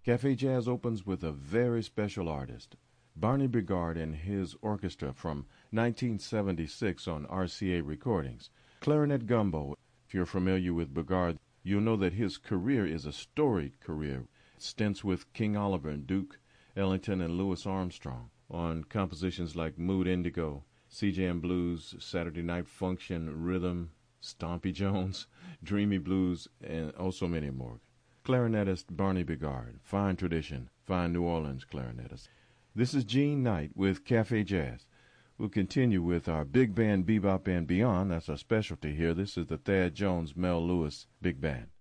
Cafe Jazz opens with a very special artist, Barney Bigard and his orchestra from 1976 on RCA Recordings. Clarinet Gumbo. If you're familiar with Bigard, you'll know that his career is a storied career. Stints with King Oliver and Duke Ellington and Louis Armstrong on compositions like Mood Indigo, CJM Blues, Saturday Night Function, Rhythm, Stompy Jones, Dreamy Blues, and also many more. Clarinetist Barney Bigard, fine tradition, fine New Orleans clarinetist. This is Gene Knight with Cafe Jazz. We'll continue with our big band bebop and beyond. That's our specialty here. This is the Thad Jones Mel Lewis Big Band.